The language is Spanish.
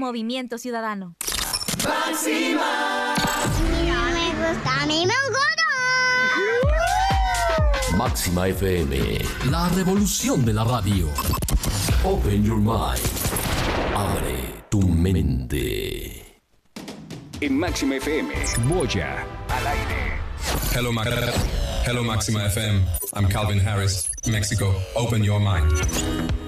Movimiento Ciudadano. ¡Máxima! No me gusta, a mí me gusta. Máxima FM, la revolución de la radio. Open your mind. Abre tu mente. En Máxima FM, Boya al aire. Hello, Máxima FM. I'm Calvin Harris, Mexico. Open your mind.